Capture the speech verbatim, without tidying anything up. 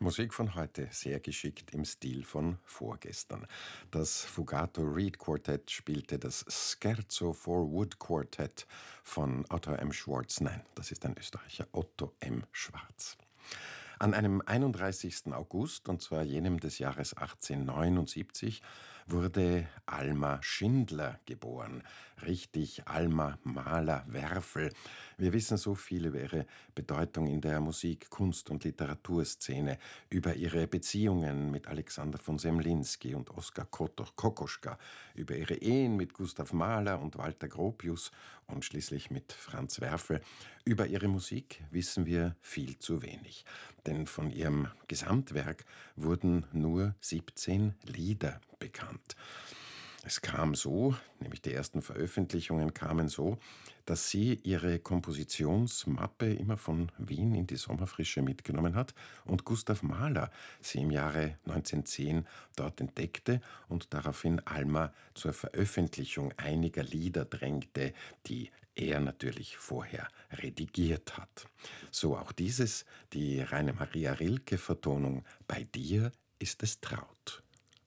Musik von heute, sehr geschickt im Stil von vorgestern. Das Fugato Reed Quartet spielte das Scherzo for Wood Quartet von Otto M. Schwarz. Nein, das ist ein Österreicher, Otto M. Schwarz. An einem einunddreißigsten August, und zwar jenem des Jahres achtzehnhundertneunundsiebzig, wurde Alma Schindler geboren. Richtig, Alma Mahler-Werfel. Wir wissen so viel über ihre Bedeutung in der Musik-, Kunst- und Literaturszene, über ihre Beziehungen mit Alexander von Semlinsky und Oskar Kokoschka, über ihre Ehen mit Gustav Mahler und Walter Gropius und schließlich mit Franz Werfel. Über ihre Musik wissen wir viel zu wenig. Denn von ihrem Gesamtwerk wurden nur siebzehn Lieder bekannt. Es kam so, nämlich die ersten Veröffentlichungen kamen so, dass sie ihre Kompositionsmappe immer von Wien in die Sommerfrische mitgenommen hat und Gustav Mahler sie im Jahre neunzehnhundertzehn dort entdeckte und daraufhin Alma zur Veröffentlichung einiger Lieder drängte, die er natürlich vorher redigiert hat. So auch dieses, die Raine Maria Rilke-Vertonung „Bei dir ist es traut“.